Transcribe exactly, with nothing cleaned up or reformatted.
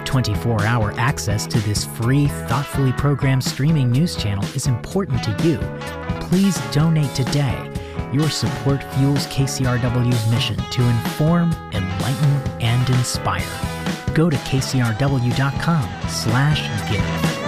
twenty-four hour access to this free, thoughtfully programmed streaming news channel is important to you. Please donate today. Your support fuels K C R W's mission to inform, enlighten, and inspire. Go to k c r w dot com slash give.